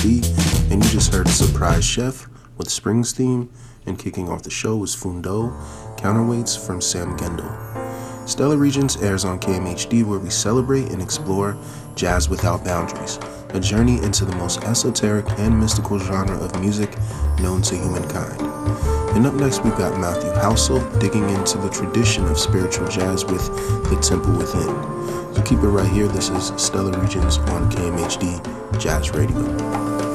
KMHD, and you just heard Surprise Chef with Spring's theme, and kicking off the show was Fundo, Counterweights from Sam Gendel. Stellar Regions airs on KMHD, where we celebrate and explore jazz without boundaries, a journey into the most esoteric and mystical genre of music known to humankind. And up next, we've got Matthew Housel digging into the tradition of spiritual jazz with The Temple Within. So keep it right here. This is Stellar Regions on KMHD Jazz Radio.